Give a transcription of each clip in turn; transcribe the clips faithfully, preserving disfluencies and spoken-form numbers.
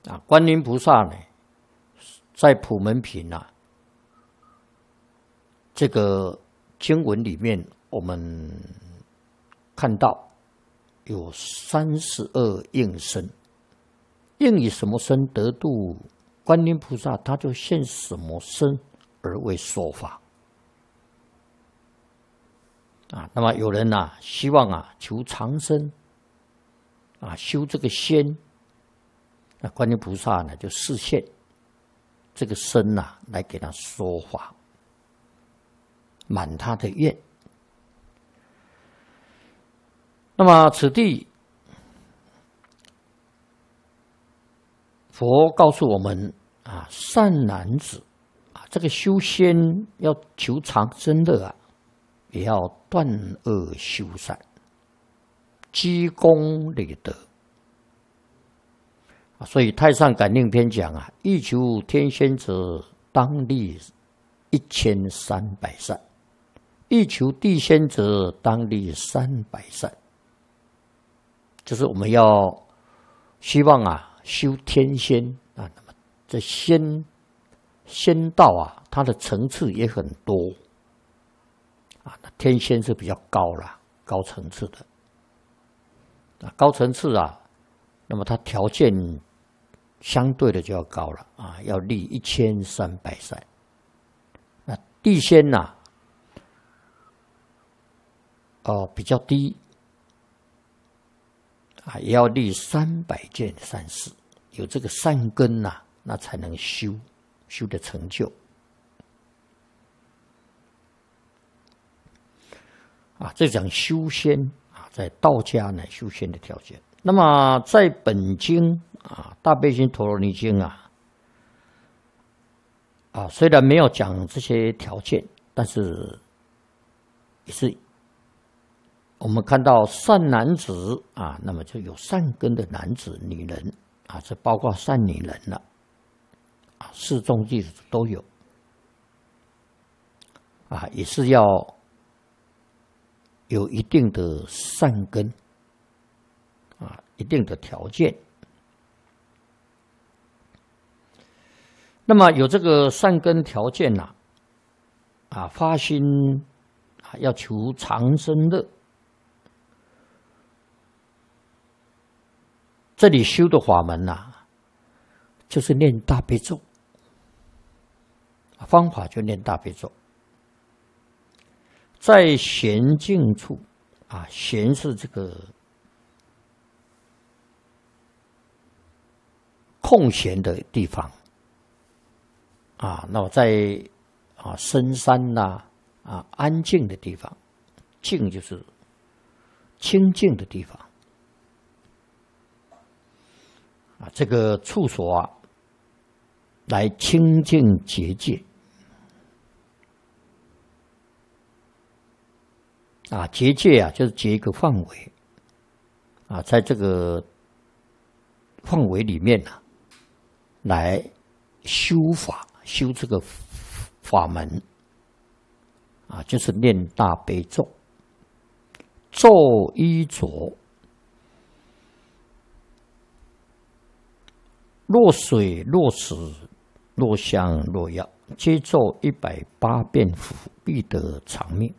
啊，观音菩萨呢，在普门品啊这个经文里面，我们看到有三十二应身，应以什么身得度？观音菩萨他就现什么身而为说法啊？那么有人呐、啊，希望啊求长生啊，修这个仙，那观音菩萨呢就示现这个身呐、啊，来给他说法，满他的愿。那么此地佛告诉我们啊，善男子啊，这个修仙要求长生的啊，也要断恶修善，积功累德啊。所以《太上感应篇》讲啊，欲求天仙者，当立一千三百善；欲求地仙者，当立三百善。就是我们要希望啊。修天仙啊，那么这仙仙道啊，它的层次也很多啊。天仙是比较高啦，高层次的啊，高层次啊，那么它条件相对的就要高了啊，要立一千三百善。那地仙呐、啊，哦比较低。啊，也要立三百件善事，有这个善根呐、啊，那才能修修的成就。啊，这讲修仙啊，在道家呢修仙的条件。那么在本经啊，《大悲心陀罗尼经》啊，啊虽然没有讲这些条件，但是也是。我们看到善男子啊，那么就有善根的男子、女人啊，这包括善女人了啊，四众弟子都有啊，也是要有一定的善根啊，一定的条件。那么有这个善根条件呐、啊，啊，发心啊，要求长生乐。这里修的法门呐、啊，就是念大悲咒，方法就念大悲咒。在闲静处啊，闲是这个空闲的地方啊，那我在啊深山呐 啊, 啊安静的地方，静就是清静的地方。啊，这个处所啊，来清净结界啊，结界啊，就是结一个范围啊，在这个范围里面啊，来修法，修这个法门啊，就是念大悲咒，咒衣着。若水若石若香若药，皆咒一百八遍符，必得长命。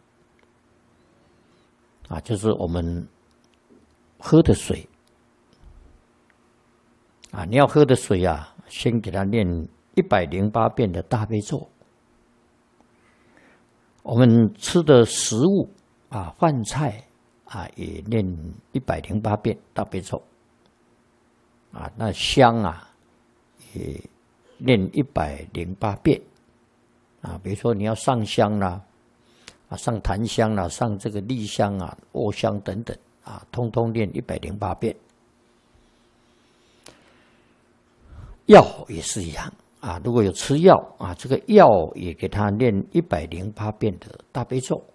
啊，就是我们喝的水啊，你要喝的水啊，先给它念一百零八遍的大悲咒。我们吃的食物啊，饭菜啊，也念一百零八遍大悲咒。啊，那香啊。也念一百零八遍啊，比如说你要上香啦，啊，上檀香啦，上这个立香啊、卧香等等啊，通通念一百零八遍。药也是一样啊，如果有吃药啊，这个药也给他念一百零八遍的大悲咒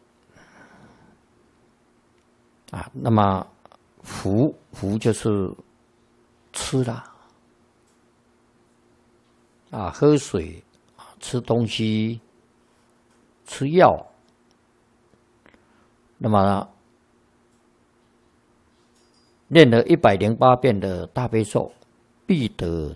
啊。那么服服就是吃啦。啊，喝水，吃东西，吃药，那么念了一百零八遍的大悲咒，必得